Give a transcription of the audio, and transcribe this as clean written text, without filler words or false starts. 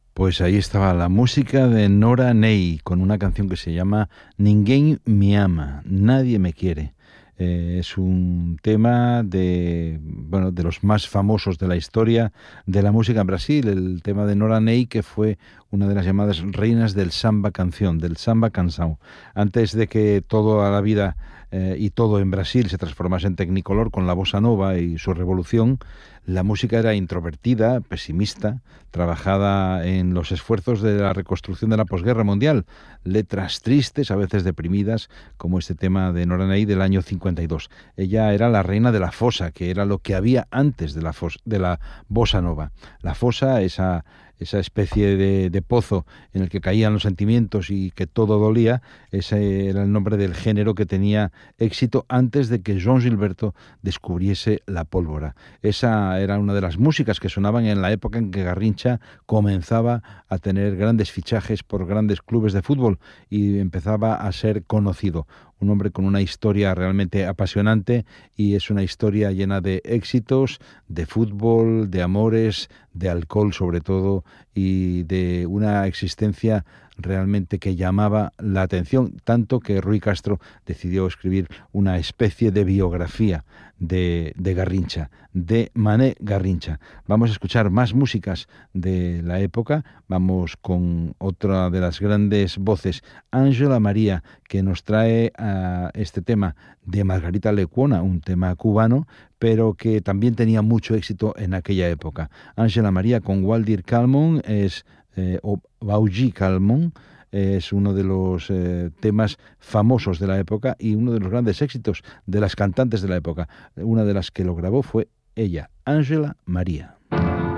Pues ahí estaba la música de Nora Ney con una canción que se llama Ninguém me ama, nadie me quiere. Es un tema de los más famosos de la historia de la música en Brasil, el tema de Nora Ney, que fue una de las llamadas reinas del samba canción, del samba canção. Antes de que toda la vida y todo en Brasil se transformase en Technicolor con la bossa nova y su revolución, la música era introvertida, pesimista, trabajada en los esfuerzos de la reconstrucción de la posguerra mundial, letras tristes, a veces deprimidas, como este tema de Nora Ney del año 52. Ella era la reina de la fosa, que era lo que había antes de la bossa nova. La fosa, esa especie de pozo en el que caían los sentimientos y que todo dolía, ese era el nombre del género que tenía éxito antes de que João Gilberto descubriese la pólvora. Esa era una de las músicas que sonaban en la época en que Garrincha comenzaba a tener grandes fichajes por grandes clubes de fútbol y empezaba a ser conocido. Un hombre con una historia realmente apasionante, y es una historia llena de éxitos, de fútbol, de amores, de alcohol sobre todo, y de una existencia realmente que llamaba la atención, tanto que Rui Castro decidió escribir una especie de biografía de Garrincha, de Mané Garrincha. Vamos a escuchar más músicas de la época. Vamos con otra de las grandes voces, Ángela María, que nos trae este tema de Margarita Lecuona, un tema cubano, pero que también tenía mucho éxito en aquella época. Ángela María con Waldir Calmon o Bauji Calmon, es uno de los temas famosos de la época y uno de los grandes éxitos de las cantantes de la época. Una de las que lo grabó fue ella, Ángela María.